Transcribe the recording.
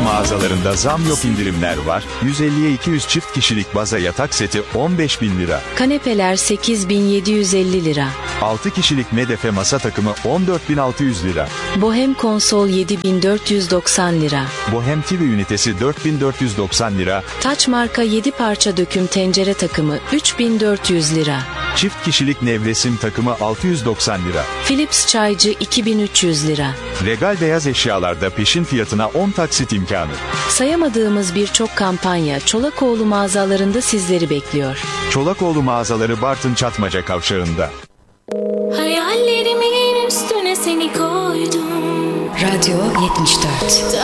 mağazalarında zam yok indirimler var. 150'ye 200 çift kişilik baza yatak seti 15.000 lira. Kanepeler 8.750 lira. 6 kişilik medefe masa takımı 14.600 lira. Bohem konsol 7.490 lira. Bohem TV ünitesi 4.490 lira. Taç marka 7 parça döküm tencere takımı 3.400 lira. Çift kişilik nevresim takımı 690 lira. Philips çaycı 2.300 lira. Regal beyaz eşyalarda peşin fiyatına 10 taksit imkanı. Sayamadığımız birçok kampanya Çolakoğlu mağazalarında sizleri bekliyor. Çolakoğlu mağazaları Bartın Çatmaca kavşağında. Hayallerimin üstüne seni koydum. Radyo 74.